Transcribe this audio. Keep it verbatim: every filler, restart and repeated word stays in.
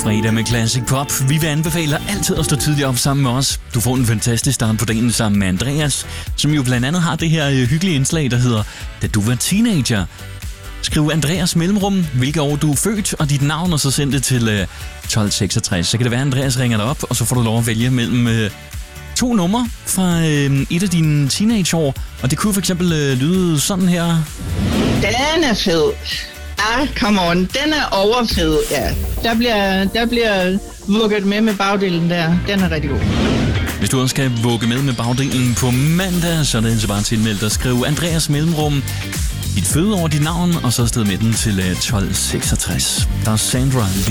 fredag med Classic Pop. Vi vil anbefale altid at stå tidligt op sammen med os. Du får en fantastisk start på dagen sammen med Andreas, som jo blandt andet har det her hyggelige indslag, der hedder Da du var teenager. Skriv Andreas mellemrum, hvilket år du er født, og dit navn, og så send det til tolv seksogtres. Så kan det være, at Andreas ringer dig op, og så får du lov at vælge mellem øh, to numre fra øh, et af dine teenageår. Og det kunne for eksempel øh, lyde sådan her. Den er fed. Ah, come on. Den er overfed. Ja, der bliver, der bliver vugget med med bagdelen der. Den er rigtig god. Hvis du også skal vugge med med bagdelen på mandag, så er det altså bare tilmeldt at skrive Andreas mellemrum, dit fødeår, dit navn, og så afsted med den til tolv seksogtres. Der er Sandra.